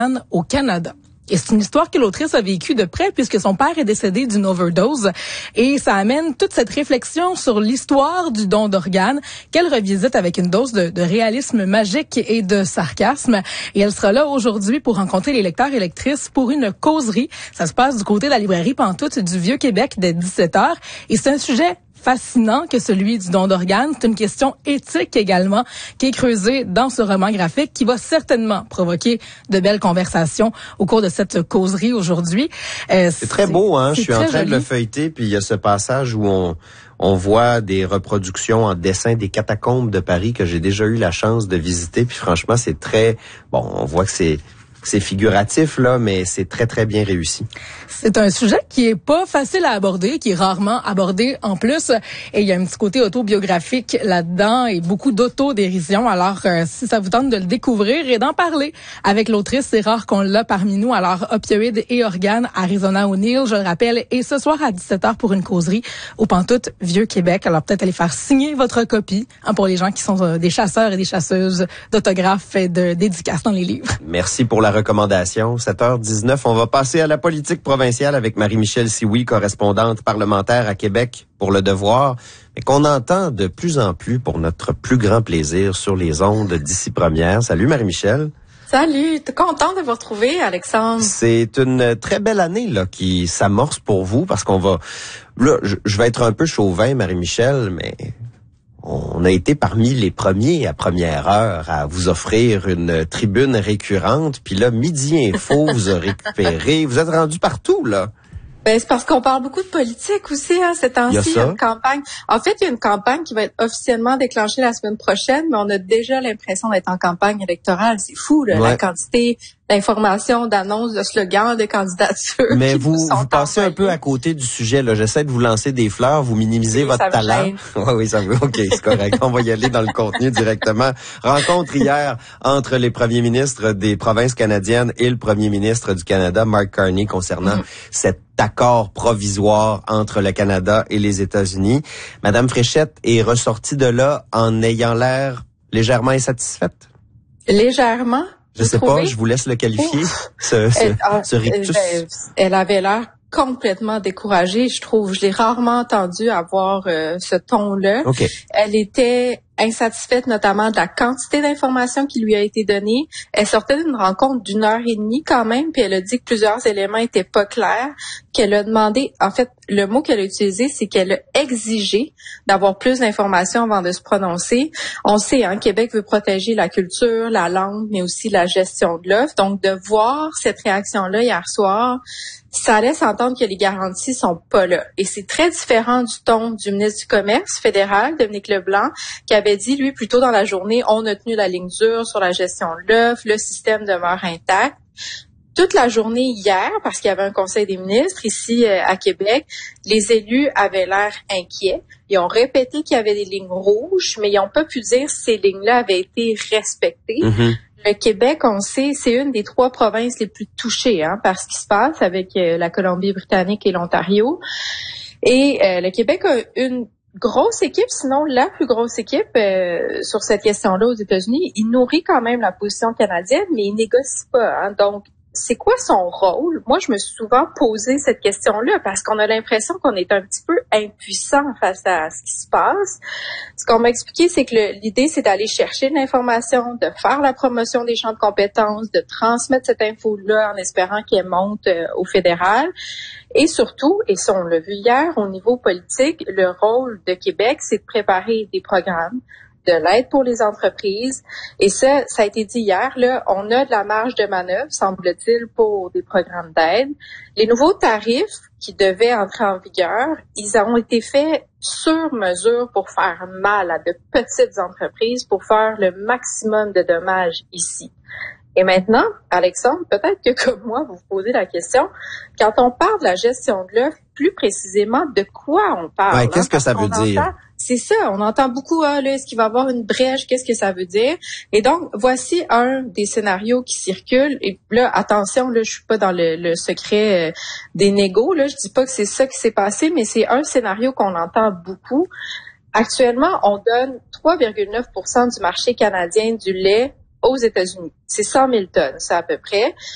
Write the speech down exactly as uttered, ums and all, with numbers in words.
au Canada. Et c'est une histoire que l'autrice a vécue de près puisque son père est décédé d'une overdose. Et ça amène toute cette réflexion sur l'histoire du don d'organes qu'elle revisite avec une dose de, de réalisme magique et de sarcasme. Et elle sera là aujourd'hui pour rencontrer les lecteurs et lectrices pour une causerie. Ça se passe du côté de la librairie Pantoute du Vieux-Québec dès dix-sept heures. Et c'est un sujet fascinant que celui du don d'organes. C'est une question éthique également qui est creusée dans ce roman graphique qui va certainement provoquer de belles conversations au cours de cette causerie aujourd'hui. Euh, c'est très beau, hein. Je suis en train joli. de le feuilleter, puis il y a ce passage où on on voit des reproductions en dessin des catacombes de Paris que j'ai déjà eu la chance de visiter. Puis franchement, c'est très bon. On voit que c'est C'est figuratif, là, mais c'est très, très bien réussi. C'est un sujet qui est pas facile à aborder, qui est rarement abordé en plus. Et il y a un petit côté autobiographique là-dedans et beaucoup d'autodérision. Alors, euh, si ça vous tente de le découvrir et d'en parler avec l'autrice, c'est rare qu'on l'a parmi nous. Alors, Opioïdes et organes, Arizona O'Neill, je le rappelle. Et ce soir à dix-sept heures pour une causerie au Pantoute Vieux-Québec. Alors, peut-être aller faire signer votre copie hein, pour les gens qui sont euh, des chasseurs et des chasseuses d'autographes et de dédicaces dans les livres. Merci pour la recommandation. sept heures dix-neuf, on va passer à la politique provinciale avec Marie-Michèle Sioui, correspondante parlementaire à Québec pour Le Devoir, mais qu'on entend de plus en plus pour notre plus grand plaisir sur les ondes d'ici première. Salut Marie-Michèle. Salut, t'es content de vous retrouver, Alexandre. C'est une très belle année là qui s'amorce pour vous parce qu'on va... Là, je, je vais être un peu chauvin, Marie-Michèle, mais... On a été parmi les premiers à première heure à vous offrir une tribune récurrente. Puis là, Midi Info vous a récupéré. Vous êtes rendu partout, là. Ben, c'est parce qu'on parle beaucoup de politique aussi, hein, ces temps-ci. Il y a une campagne. En fait, il y a une campagne qui va être officiellement déclenchée la semaine prochaine, mais on a déjà l'impression d'être en campagne électorale. C'est fou, là, ouais. La quantité d'informations, d'annonces, de slogans, de candidatures. Mais vous, vous passez un peu à côté du sujet, là. J'essaie de vous lancer des fleurs, vous minimisez oui, votre talent. Oui, oui, ça veut. OK, c'est correct. On va y aller dans le contenu directement. Rencontre hier entre les premiers ministres des provinces canadiennes et le premier ministre du Canada, Mark Carney, concernant mm-hmm. cet accord provisoire entre le Canada et les États-Unis. Madame Fréchette est ressortie de là en ayant l'air légèrement insatisfaite. Légèrement? Je sais trouvez? pas, je vous laisse le qualifier, ce, ce, elle, ah, ce rictus. Elle, elle avait l'air complètement découragée, je trouve. Je l'ai rarement entendue avoir euh, ce ton-là. Okay. Elle était insatisfaite notamment de la quantité d'informations qui lui a été donnée. Elle sortait d'une rencontre d'une heure et demie quand même, puis elle a dit que plusieurs éléments étaient pas clairs, qu'elle a demandé, en fait, le mot qu'elle a utilisé, c'est qu'elle a exigé d'avoir plus d'informations avant de se prononcer. On sait, hein, Québec veut protéger la culture, la langue, mais aussi la gestion de l'œuvre. Donc, de voir cette réaction-là hier soir, ça laisse entendre que les garanties sont pas là. Et c'est très différent du ton du ministre du Commerce fédéral, Dominique Leblanc, qui avait dit, lui, plus tôt dans la journée, on a tenu la ligne dure sur la gestion de l'œuvre, le système demeure intact. Toute la journée hier, parce qu'il y avait un conseil des ministres ici euh, à Québec, les élus avaient l'air inquiets. Ils ont répété qu'il y avait des lignes rouges, mais ils n'ont pas pu dire si ces lignes-là avaient été respectées. Mm-hmm. Le Québec, on sait, c'est une des trois provinces les plus touchées hein, par ce qui se passe avec euh, la Colombie-Britannique et l'Ontario. Et euh, le Québec a une grosse équipe, sinon la plus grosse équipe euh, sur cette question-là aux États-Unis. Il nourrit quand même la position canadienne, mais il négocie pas. Hein, donc, c'est quoi son rôle? Moi, je me suis souvent posé cette question-là parce qu'on a l'impression qu'on est un petit peu impuissant face à ce qui se passe. Ce qu'on m'a expliqué, c'est que le, l'idée, c'est d'aller chercher de l'information, de faire la promotion des champs de compétences, de transmettre cette info-là en espérant qu'elle monte euh, au fédéral. Et surtout, et ça on l'a vu hier, au niveau politique, le rôle de Québec, c'est de préparer des programmes, de l'aide pour les entreprises. Et ça, ça a été dit hier, là, on a de la marge de manœuvre, semble-t-il, pour des programmes d'aide. Les nouveaux tarifs qui devaient entrer en vigueur, ils ont été faits sur mesure pour faire mal à de petites entreprises, pour faire le maximum de dommages ici. Et maintenant, Alexandre, peut-être que comme moi, vous vous posez la question, quand on parle de la gestion de l'œuvre, plus précisément, de quoi on parle? Ouais, qu'est-ce hein, que ça veut dire? Entend, c'est ça, on entend beaucoup, ah, là, est-ce qu'il va y avoir une brèche? Qu'est-ce que ça veut dire? Et donc, voici un des scénarios qui circulent. Et là, attention, là, je suis pas dans le, le secret euh, des négos, là, je dis pas que c'est ça qui s'est passé, mais c'est un scénario qu'on entend beaucoup. Actuellement, on donne trois virgule neuf pour cent du marché canadien du lait aux États-Unis. C'est cent mille tonnes, ça à peu près.